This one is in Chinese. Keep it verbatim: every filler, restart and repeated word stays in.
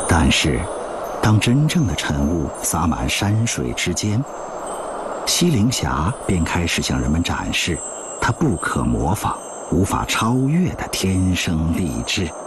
但是，当真正的晨雾洒满山水之间，西陵峡便开始向人们展示它不可模仿、无法超越的天生丽质。